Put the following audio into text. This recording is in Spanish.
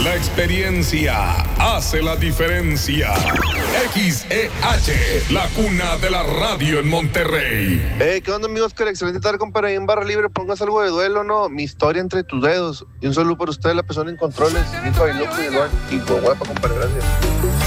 La experiencia hace la diferencia. XEH, la cuna de la radio en Monterrey. ¿Qué onda, amigos? Oscar, excelente tarde, compadre. Ahí en Barra Libre, pongas algo de duelo, ¿no? Mi historia entre tus dedos. Y un saludo para usted, la persona en controles. Y guapa, compadre, gracias.